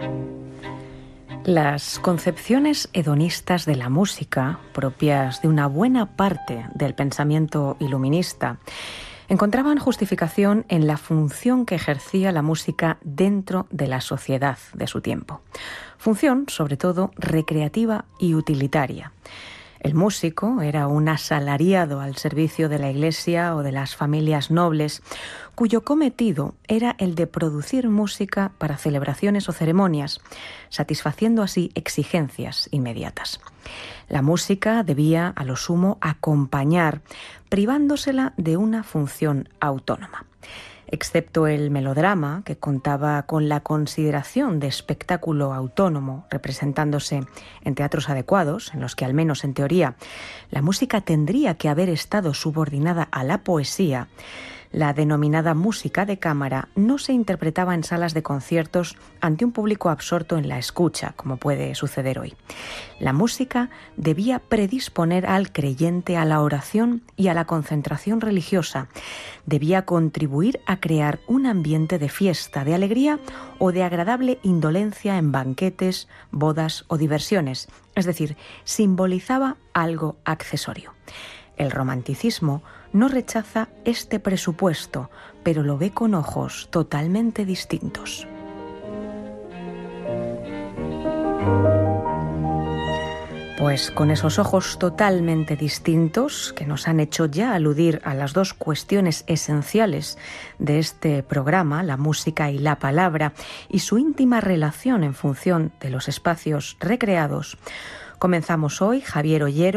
Las concepciones hedonistas de la música, propias de una buena parte del pensamiento iluminista, encontraban justificación en la función que ejercía la música dentro de la sociedad de su tiempo. Función, sobre todo, recreativa y utilitaria. El músico era un asalariado al servicio de la Iglesia o de las familias nobles, cuyo cometido era el de producir música para celebraciones o ceremonias, satisfaciendo así exigencias inmediatas. La música debía, a lo sumo, acompañar, privándosela de una función autónoma. Excepto el melodrama, que contaba con la consideración de espectáculo autónomo, representándose en teatros adecuados, en los que al menos en teoría la música tendría que haber estado subordinada a la poesía, la denominada música de cámara no se interpretaba en salas de conciertos ante un público absorto en la escucha, como puede suceder hoy. La música debía predisponer al creyente a la oración y a la concentración religiosa. Debía contribuir a crear un ambiente de fiesta, de alegría o de agradable indolencia en banquetes, bodas o diversiones. Es decir, simbolizaba algo accesorio. El romanticismo no rechaza este presupuesto, pero lo ve con ojos totalmente distintos. Pues con esos ojos totalmente distintos, que nos han hecho ya aludir a las dos cuestiones esenciales de este programa, la música y la palabra, y su íntima relación en función de los espacios recreados, comenzamos hoy Javier Ollero